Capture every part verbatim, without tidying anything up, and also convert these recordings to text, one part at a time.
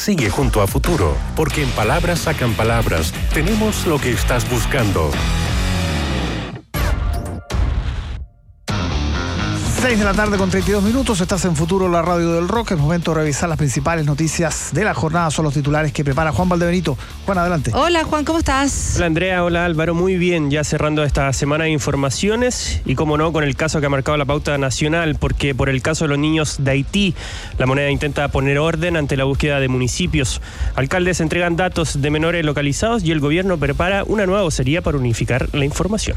Sigue junto a Futuro, porque en Palabras Sacan Palabras tenemos lo que estás buscando. seis de la tarde con treinta y dos minutos, estás en Futuro, la radio del rock. Es momento de revisar las principales noticias de la jornada. Son los titulares que prepara Juan Valdebenito. Juan, adelante. Hola Juan, ¿cómo estás? Hola Andrea, hola Álvaro, muy bien. Ya cerrando esta semana de informaciones y como no, con el caso que ha marcado la pauta nacional, porque por el caso de los niños de Haití, la moneda intenta poner orden ante la búsqueda de municipios. Alcaldes entregan datos de menores localizados y el gobierno prepara una nueva vocería para unificar la información.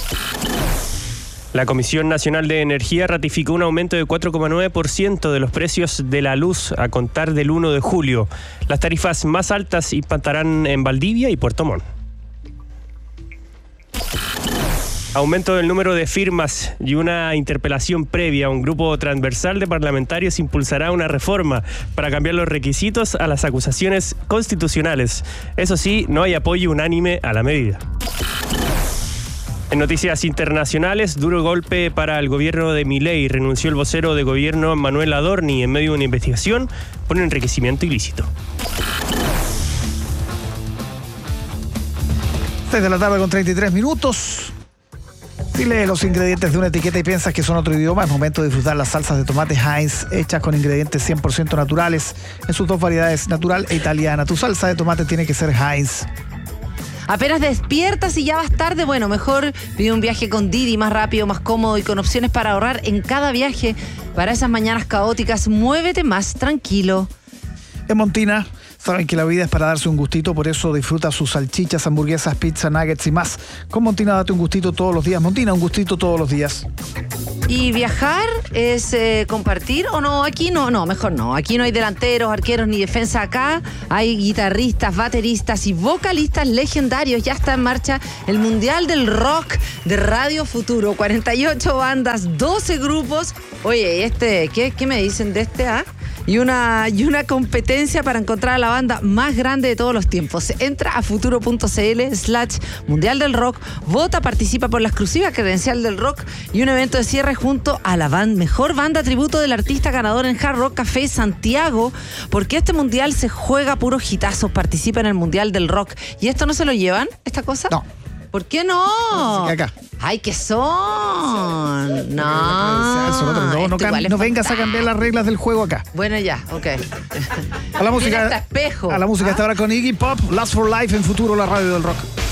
La Comisión Nacional de Energía ratificó un aumento de cuatro coma nueve por ciento de los precios de la luz a contar del primero de julio. Las tarifas más altas impactarán en Valdivia y Puerto Montt. Aumento del número de firmas y una interpelación previa a un grupo transversal de parlamentarios impulsará una reforma para cambiar los requisitos a las acusaciones constitucionales. Eso sí, no hay apoyo unánime a la medida. En noticias internacionales, duro golpe para el gobierno de Milei. Renunció el vocero de gobierno Manuel Adorni en medio de una investigación por un enriquecimiento ilícito. seis de la tarde con treinta y tres minutos. Si lees los ingredientes de una etiqueta y piensas que son otro idioma, es momento de disfrutar las salsas de tomate Heinz hechas con ingredientes cien por ciento naturales en sus dos variedades, natural e italiana. Tu salsa de tomate tiene que ser Heinz. Apenas despiertas y ya vas tarde, bueno, mejor pide un viaje con Didi, más rápido, más cómodo y con opciones para ahorrar en cada viaje. Para esas mañanas caóticas, muévete más tranquilo. En Montina saben que la vida es para darse un gustito, por eso disfruta sus salchichas, hamburguesas, pizza, nuggets y más. Con Montina date un gustito todos los días. Montina, un gustito todos los días. ¿Y viajar es eh, compartir o no? Aquí no, no, mejor no. Aquí no hay delanteros, arqueros ni defensa. Acá hay guitarristas, bateristas y vocalistas legendarios. Ya está en marcha el Mundial del Rock de Radio Futuro. cuarenta y ocho bandas, doce grupos. Oye, este, ¿qué, qué me dicen de este? Ah? Y una, y una competencia para encontrar a la banda más grande de todos los tiempos. Entra a futuro.cl slash Mundial del Rock, vota, participa por la exclusiva credencial del rock y un evento de cierre junto a la band, mejor banda tributo del artista ganador en Hard Rock Café Santiago, porque este mundial se juega puros hitazos. Participa en el Mundial del Rock. ¿Y esto no se lo llevan, esta cosa? No. ¿Por qué no? Acá. ¡Ay, qué son! No, no, no, cam- no vengas a cambiar las reglas del juego acá. Bueno, ya, ok. A la música, Mira este espejo. a la música ¿Ah? hasta ahora con Iggy Pop, Last for Life en Futuro, la radio del rock.